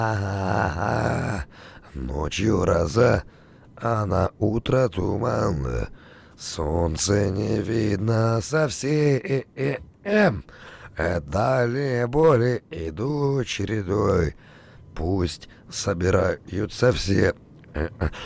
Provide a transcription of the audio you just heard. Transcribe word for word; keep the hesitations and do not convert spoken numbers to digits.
А, ночью гроза, а на утро туман. Солнце не видно совсем. Далее боли идут чередой. Пусть собираются все